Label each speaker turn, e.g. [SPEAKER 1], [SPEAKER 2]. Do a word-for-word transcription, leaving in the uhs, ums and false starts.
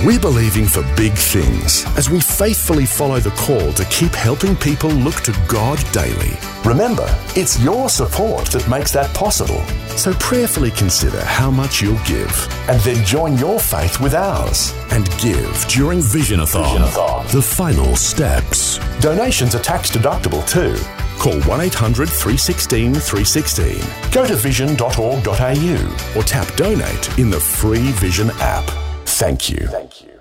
[SPEAKER 1] We're believing for big things as we faithfully follow the call to keep helping people look to God daily. Remember, it's your support that makes that possible. So prayerfully consider how much you'll give and then join your faith with ours and give during Visionathon. Visionathon. The final steps. Donations are tax deductible too. Call one eight hundred three one six three one six. Go to vision dot org dot a u or tap donate in the free Vision app. Thank you. Thank you.